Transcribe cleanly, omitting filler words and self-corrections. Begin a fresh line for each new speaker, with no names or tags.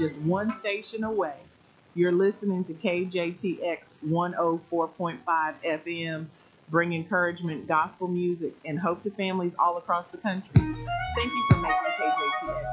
just one station away. You're listening to KJTX 104.5 FM, bring encouragement, gospel music, and hope to families all across the country. Thank you for making KJTX